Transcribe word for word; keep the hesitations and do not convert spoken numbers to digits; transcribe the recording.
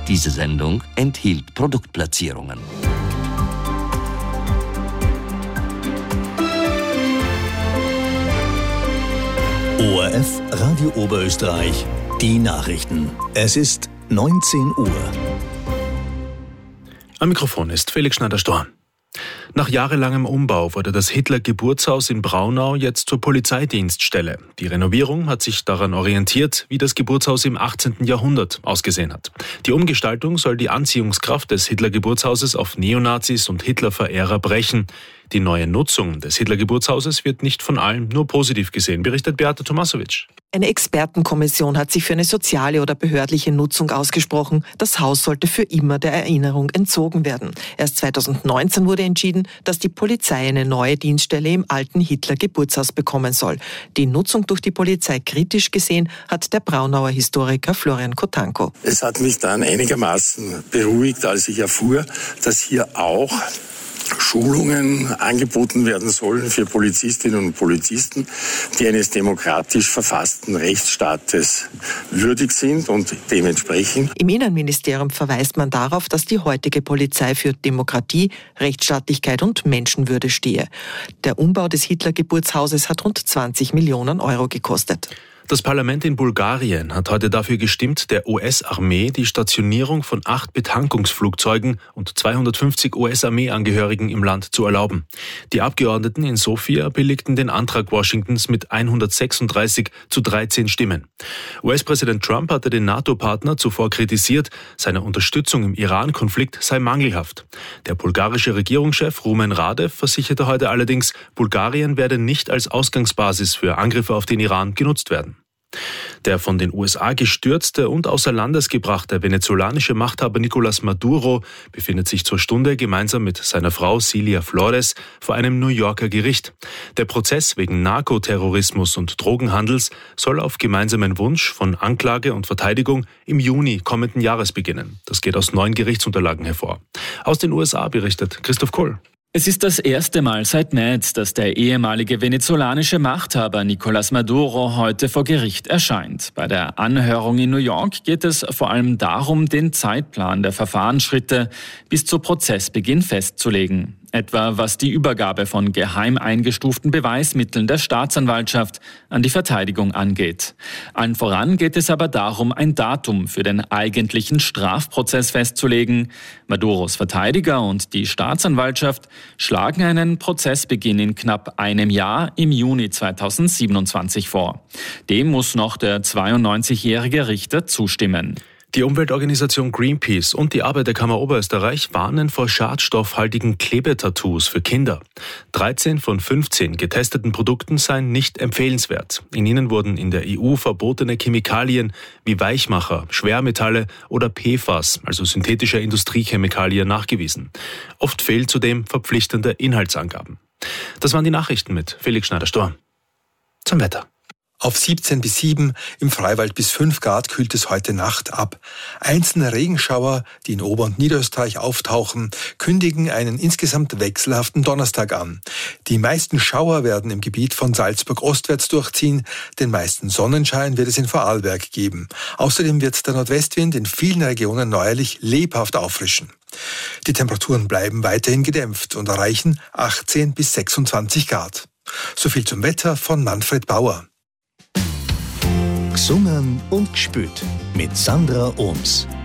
Diese Sendung enthielt Produktplatzierungen. O R F Radio Oberösterreich, die Nachrichten. Es ist neunzehn Uhr. Am Mikrofon ist Felix Schneider-Storr. Nach jahrelangem Umbau wurde das Hitler-Geburtshaus in Braunau jetzt zur Polizeidienststelle. Die Renovierung hat sich daran orientiert, wie das Geburtshaus im achtzehnten Jahrhundert ausgesehen hat. Die Umgestaltung soll die Anziehungskraft des Hitler-Geburtshauses auf Neonazis und Hitler-Verehrer brechen. Die neue Nutzung des Hitler-Geburtshauses wird nicht von allen nur positiv gesehen, berichtet Beata Tomasovic. Eine Expertenkommission hat sich für eine soziale oder behördliche Nutzung ausgesprochen. Das Haus sollte für immer der Erinnerung entzogen werden. Erst zweitausendneunzehn wurde entschieden, dass die Polizei eine neue Dienststelle im alten Hitler-Geburtshaus bekommen soll. Die Nutzung durch die Polizei kritisch gesehen hat der Braunauer Historiker Florian Kotanko. Es hat mich dann einigermaßen beruhigt, als ich erfuhr, dass hier auch Schulungen angeboten werden sollen für Polizistinnen und Polizisten, die eines demokratisch verfassten Rechtsstaates würdig sind und dementsprechend. Im Innenministerium verweist man darauf, dass die heutige Polizei für Demokratie, Rechtsstaatlichkeit und Menschenwürde stehe. Der Umbau des Hitler-Geburtshauses hat rund zwanzig Millionen Euro gekostet. Das Parlament in Bulgarien hat heute dafür gestimmt, der U S-Armee die Stationierung von acht Betankungsflugzeugen und zweihundertfünfzig U S-Armeeangehörigen im Land zu erlauben. Die Abgeordneten in Sofia billigten den Antrag Washingtons mit hundertsechsunddreißig zu dreizehn Stimmen. U S-Präsident Trump hatte den NATO-Partner zuvor kritisiert, seine Unterstützung im Iran-Konflikt sei mangelhaft. Der bulgarische Regierungschef Rumen Radev versicherte heute allerdings, Bulgarien werde nicht als Ausgangsbasis für Angriffe auf den Iran genutzt werden. Der von den U S A gestürzte und außer Landes gebrachte venezolanische Machthaber Nicolás Maduro befindet sich zur Stunde gemeinsam mit seiner Frau Cilia Flores vor einem New Yorker Gericht. Der Prozess wegen Narkoterrorismus und Drogenhandels soll auf gemeinsamen Wunsch von Anklage und Verteidigung im Juni kommenden Jahres beginnen. Das geht aus neuen Gerichtsunterlagen hervor. Aus den U S A berichtet Christoph Kohl. Es ist das erste Mal seit März, dass der ehemalige venezolanische Machthaber Nicolás Maduro heute vor Gericht erscheint. Bei der Anhörung in New York geht es vor allem darum, den Zeitplan der Verfahrensschritte bis zu Prozessbeginn festzulegen. Etwa was die Übergabe von geheim eingestuften Beweismitteln der Staatsanwaltschaft an die Verteidigung angeht. Allen voran geht es aber darum, ein Datum für den eigentlichen Strafprozess festzulegen. Maduros Verteidiger und die Staatsanwaltschaft schlagen einen Prozessbeginn in knapp einem Jahr im Juni zweitausendsiebenundzwanzig vor. Dem muss noch der zweiundneunzigjährige Richter zustimmen. Die Umweltorganisation Greenpeace und die Arbeiterkammer Oberösterreich warnen vor schadstoffhaltigen Klebetattoos für Kinder. dreizehn von fünfzehn getesteten Produkten seien nicht empfehlenswert. In ihnen wurden in der E U verbotene Chemikalien wie Weichmacher, Schwermetalle oder P F A S, also synthetische Industriechemikalien, nachgewiesen. Oft fehlen zudem verpflichtende Inhaltsangaben. Das waren die Nachrichten mit Felix Schneider-Storr. Zum Wetter. Auf siebzehn bis sieben, im Freiwald bis fünf Grad kühlt es heute Nacht ab. Einzelne Regenschauer, die in Ober- und Niederösterreich auftauchen, kündigen einen insgesamt wechselhaften Donnerstag an. Die meisten Schauer werden im Gebiet von Salzburg ostwärts durchziehen. Den meisten Sonnenschein wird es in Vorarlberg geben. Außerdem wird der Nordwestwind in vielen Regionen neuerlich lebhaft auffrischen. Die Temperaturen bleiben weiterhin gedämpft und erreichen achtzehn bis sechsundzwanzig Grad. So viel zum Wetter von Manfred Bauer. Gesungen und gespült mit Sandra Ohms.